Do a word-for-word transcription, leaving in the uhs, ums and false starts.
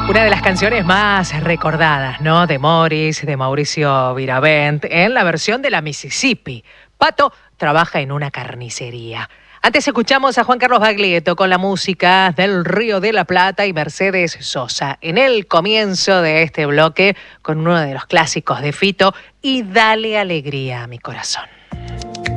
Una de las canciones más recordadas, ¿no? De Morris, de Mauricio Viravent, en la versión de la Mississippi. Pato trabaja en una carnicería. Antes escuchamos a Juan Carlos Baglietto con la música del Río de la Plata y Mercedes Sosa. En el comienzo de este bloque, con uno de los clásicos de Fito, y Dale alegría a mi corazón.